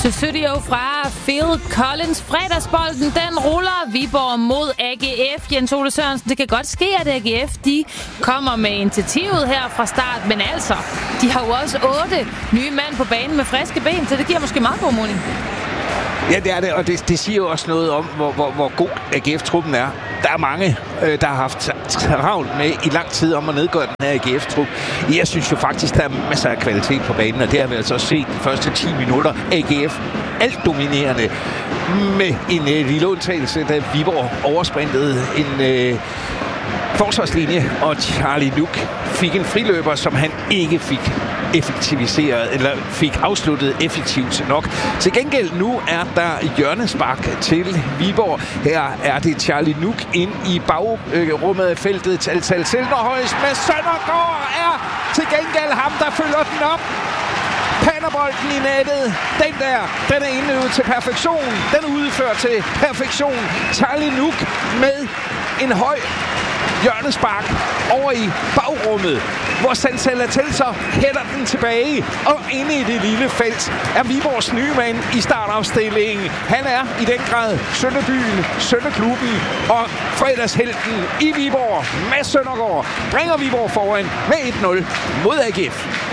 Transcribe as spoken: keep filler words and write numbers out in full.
Studio fra Phil Collins. Fredagsbolden, den ruller. Viborg mod A G F. Jens Ole Sørensen, det kan godt ske, at A G F de kommer med initiativet her fra start. Men altså, de har jo også otte nye mand på banen med friske ben, så det giver måske meget god mening. Ja, det er det, og det, det siger jo også noget om, hvor, hvor, hvor god A G F-truppen er. Der er mange, øh, der har haft travlt med i lang tid om at nedgøre den her A G F-trup. Jeg synes jo faktisk, der er masser af kvalitet på banen, og det har vi altså også set de første ti minutter. A G F alt dominerende med en øh, lille undtagelse, da Viborg oversprintede en øh, forsvarslinje, og Charlie Luke fik en friløber, som han ikke fik effektiviseret, eller fik afsluttet effektivt nok. Til gengæld nu er der hjørnespark til Viborg. Her er det Charlie Nuuk ind i bagrummet af feltet. Tal Silderhøjs med Søndergaard er til gengæld ham, der følger den op. Panderbolden i nettet. Den der, den er indøvet til perfektion. Den er udført til perfektion. Charlie Nuuk med en høj hjørnespark over i bagrummet, hvor Sansala Telser hætter den tilbage, og inde i det lille felt er Viborgs nye mand i startafstillingen. Han er i den grad Sønderbyen, Sønderklubben og fredagshelten i Viborg. Mads Søndergaard bringer Viborg foran med et nul mod A G F.